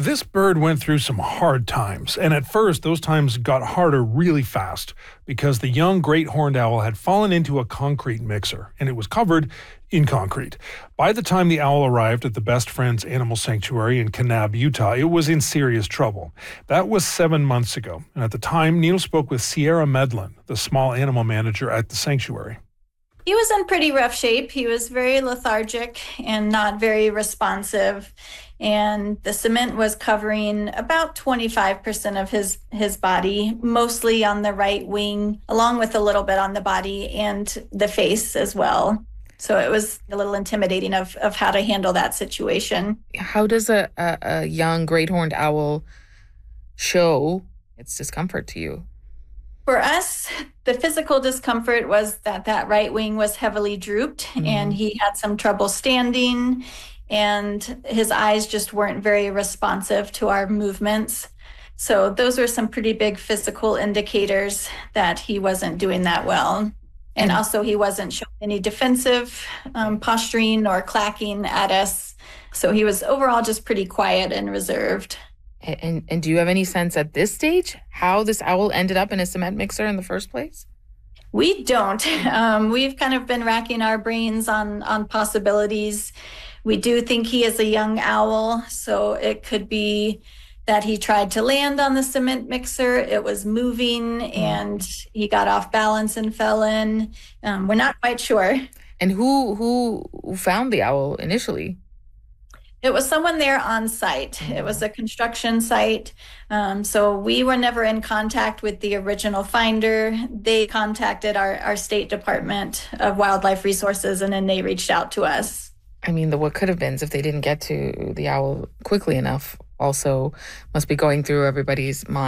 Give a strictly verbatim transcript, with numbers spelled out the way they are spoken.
This bird went through some hard times, and at first those times got harder really fast because the young great horned owl had fallen into a concrete mixer, and it was covered in concrete. By the time the owl arrived at the Best Friends Animal Sanctuary in Kanab, Utah, it was in serious trouble. That was seven months ago, and at the time, Neil spoke with Sierra Medlin, the small animal manager at the sanctuary. He was in pretty rough shape. He was very lethargic and not very responsive. And the cement was covering about twenty-five percent of his, his body, mostly on the right wing, along with a little bit on the body and the face as well. So it was a little intimidating of, of how to handle that situation. How does a, a, a young great horned owl show its discomfort to you? For us, the physical discomfort was that that right wing was heavily drooped, mm-hmm. and he had some trouble standing, and his eyes just weren't very responsive to our movements. So those were some pretty big physical indicators that he wasn't doing that well. And also he wasn't showing any defensive um, posturing or clacking at us. So he was overall just pretty quiet and reserved. And, and do you have any sense at this stage how this owl ended up in a cement mixer in the first place? We don't. Um, we've kind of been racking our brains on, on possibilities. We do think he is a young owl, so it could be that he tried to land on the cement mixer. It was moving, mm. and he got off balance and fell in. Um, we're not quite sure. And who who found the owl initially? It was someone there on site. It was a construction site. Um, so we were never in contact with the original finder. They contacted our, our State Department of Wildlife Resources, and then they reached out to us. I mean, the what could have beens, if they didn't get to the owl quickly enough, also must be going through everybody's mind.